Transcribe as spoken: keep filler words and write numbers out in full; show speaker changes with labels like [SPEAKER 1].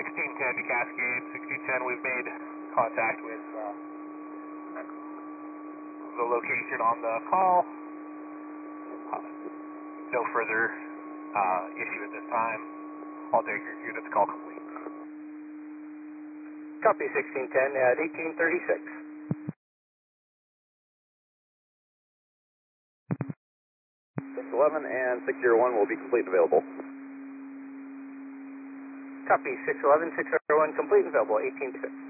[SPEAKER 1] sixteen ten to Cascade. sixteen ten, we've made contact with uh, the location on the call. Uh, no further uh, issue at this time. All take your units call complete.
[SPEAKER 2] Copy sixteen ten at eighteen thirty-six. six eleven and six zero one will be complete and available. Copy six eleven, six zero one complete and available, eighteen thirty-six.